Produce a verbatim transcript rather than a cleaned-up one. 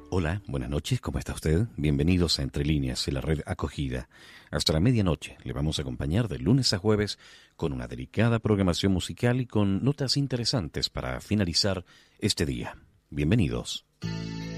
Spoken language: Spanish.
Hola, buenas noches, ¿cómo está usted? Bienvenidos a Entre Líneas, en la red acogida. Hasta la medianoche le vamos a acompañar de lunes a jueves con una delicada programación musical y con notas interesantes para finalizar este día. Bienvenidos.